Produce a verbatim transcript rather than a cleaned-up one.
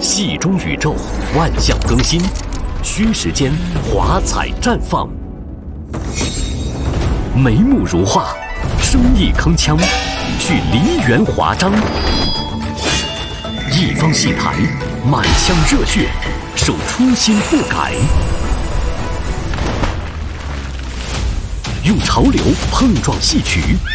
戏中宇宙，万象更新，虚时间，华彩绽放。眉目如画，生意铿锵，去梨园华章。一方戏台，满腔热血，守初心不改。用潮流碰撞戏曲，